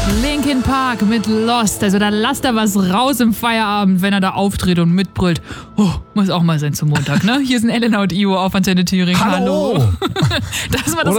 Linkin Park mit Lost. Also da lasst er was raus im Feierabend, wenn er da auftritt und mitbrüllt. Oh, muss auch mal sein zum Montag, ne? Hier sind Elena und Ivo auf Antenne Thüringen. Hallo. Das war das